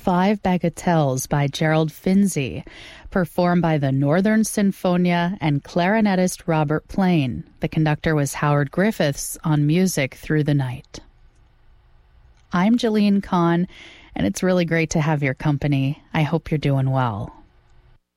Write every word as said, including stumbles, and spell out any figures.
Five Bagatelles by Gerald Finzi, performed by the Northern Sinfonia and clarinetist Robert Plain. The conductor was Howard Griffiths on Music Through the Night. I'm Jeline Kahn, and it's really great to have your company. I hope you're doing well.